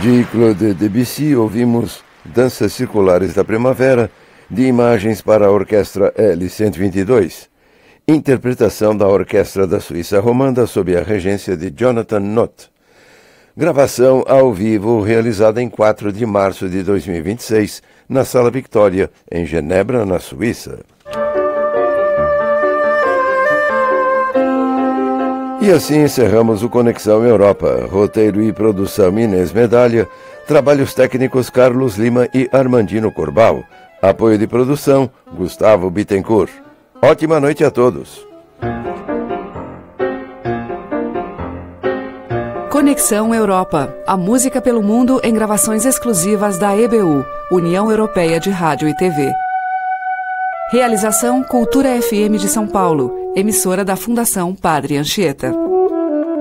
De Claude Debussy, ouvimos Danças Circulares da Primavera, de Imagens para a Orquestra L-122. Interpretação da Orquestra da Suíça Romanda sob a regência de Jonathan Nott. Gravação ao vivo realizada em 4 de março de 2026, na Sala Victoria, em Genebra, na Suíça. E assim encerramos o Conexão Europa. Roteiro e produção Inês Medalha. Trabalhos técnicos Carlos Lima e Armandino Corbal. Apoio de produção Gustavo Bittencourt. Ótima noite a todos. Conexão Europa. A música pelo mundo em gravações exclusivas da EBU, União Europeia de Rádio e TV. Realização Cultura FM de São Paulo, emissora da Fundação Padre Anchieta.